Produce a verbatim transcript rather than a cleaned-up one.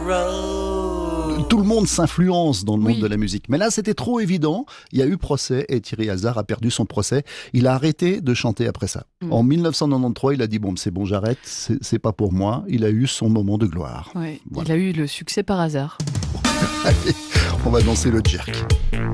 road. Tout le monde s'influence dans le monde Oui. de la musique. Mais là, c'était trop évident. Il y a eu procès et Thierry Hazard a perdu son procès. Il a arrêté de chanter après ça. Mm. En mille neuf cent quatre-vingt-treize, il a dit « Bon, c'est bon, j'arrête. C'est, c'est pas pour moi. » Il a eu son moment de gloire. Ouais. Voilà. Il a eu le succès par hasard. Allez, on va danser le jerk.